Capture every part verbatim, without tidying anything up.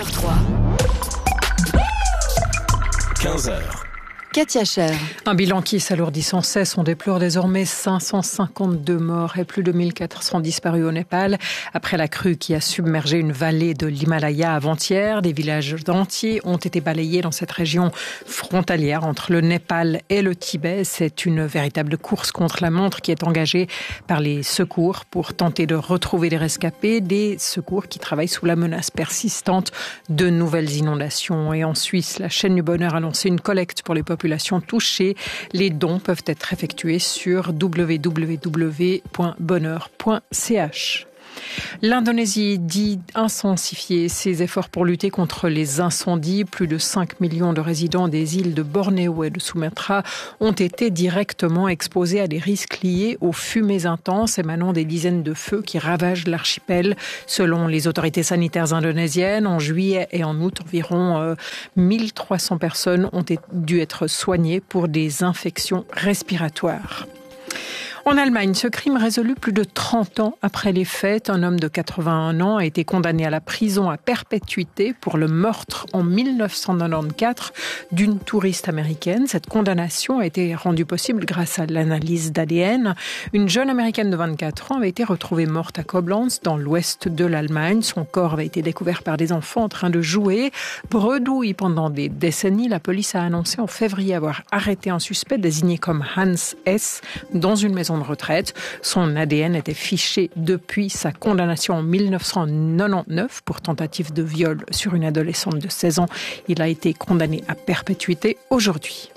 neuf trois. quinze heures. Katia Cher. Un bilan qui s'alourdit sans cesse. On déplore désormais cinq cent cinquante-deux morts et plus de mille quatre cents disparus au Népal. Après la crue qui a submergé une vallée de l'Himalaya avant-hier, des villages entiers ont été balayés dans cette région frontalière entre le Népal et le Tibet. C'est une véritable course contre la montre qui est engagée par les secours pour tenter de retrouver les rescapés. Des secours qui travaillent sous la menace persistante de nouvelles inondations. Et en Suisse, la chaîne du bonheur a lancé une collecte pour les populations touchées. Les dons peuvent être effectués sur w w w point bonheur point c h. L'Indonésie dit intensifier ses efforts pour lutter contre les incendies. Plus de cinq millions de résidents des îles de Bornéo et de Sumatra ont été directement exposés à des risques liés aux fumées intenses émanant des dizaines de feux qui ravagent l'archipel. Selon les autorités sanitaires indonésiennes, en juillet et en août, environ euh, mille trois cents personnes ont dû être soignées pour des infections respiratoires. En Allemagne, ce crime résolu plus de trente ans après les faits. Un homme de quatre-vingt-un ans a été condamné à la prison à perpétuité pour le meurtre en mille neuf cent quatre-vingt-quatorze d'une touriste américaine. Cette condamnation a été rendue possible grâce à l'analyse d'A D N. Une jeune américaine de vingt-quatre ans avait été retrouvée morte à Koblenz, dans l'ouest de l'Allemagne. Son corps avait été découvert par des enfants en train de jouer. Bredouille pendant des décennies, la police a annoncé en février avoir arrêté un suspect désigné comme Hans S. dans une maison de retraite. Son A D N était fiché depuis sa condamnation en mille neuf cent quatre-vingt-dix-neuf pour tentative de viol sur une adolescente de seize ans. Il a été condamné à perpétuité aujourd'hui.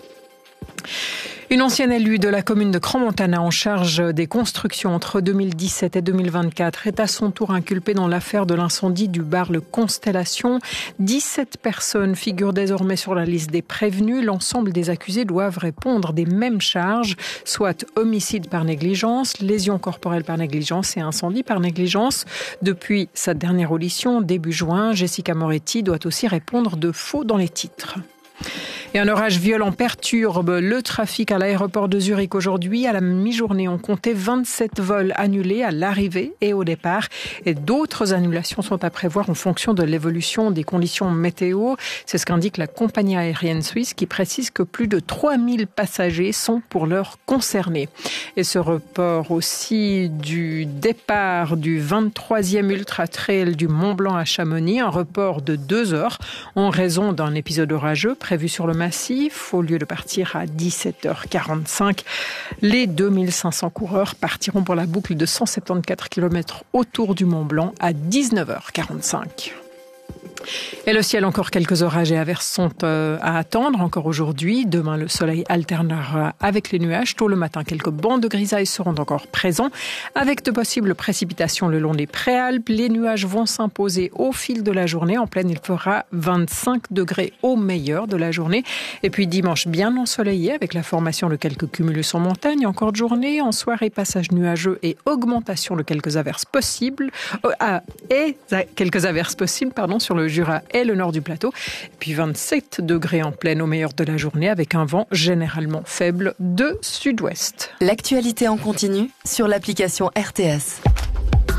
Une ancienne élue de la commune de Crans-Montana en charge des constructions entre deux mille dix-sept et deux mille vingt-quatre est à son tour inculpée dans l'affaire de l'incendie du bar Le Constellation. dix-sept personnes figurent désormais sur la liste des prévenus. L'ensemble des accusés doivent répondre des mêmes charges, soit homicide par négligence, lésion corporelle par négligence et incendie par négligence. Depuis sa dernière audition, début juin, Jessica Moretti doit aussi répondre de faux dans les titres. Et un orage violent perturbe le trafic à l'aéroport de Zurich aujourd'hui. À la mi-journée, on comptait vingt-sept vols annulés à l'arrivée et au départ. Et d'autres annulations sont à prévoir en fonction de l'évolution des conditions météo. C'est ce qu'indique la compagnie aérienne suisse qui précise que plus de trois mille passagers sont pour l'heure concernés. Et ce report aussi du départ du vingt-troisième Ultra Trail du Mont Blanc à Chamonix, un report de deux heures en raison d'un épisode orageux prévu sur le massif. Au lieu de partir à dix-sept heures quarante-cinq, les deux mille cinq cents coureurs partiront pour la boucle de cent soixante-quatorze kilomètres autour du Mont Blanc à dix-neuf heures quarante-cinq. Et le ciel, encore quelques orages et averses sont euh, à attendre encore aujourd'hui. Demain, le soleil alternera avec les nuages. Tôt le matin, quelques bancs de grisaille seront encore présents. Avec de possibles précipitations le long des Préalpes, les nuages vont s'imposer au fil de la journée. En pleine, il fera vingt-cinq degrés au meilleur de la journée. Et puis dimanche, bien ensoleillé avec la formation de quelques cumulus en montagne. Encore de journée, en soirée, passage nuageux et augmentation de quelques averses possibles. Euh, ah, et quelques averses possibles, pardon, sur le Jura et le nord du plateau. Et puis vingt-sept degrés en pleine au meilleur de la journée avec un vent généralement faible de sud-ouest. L'actualité en continu sur l'application R T S.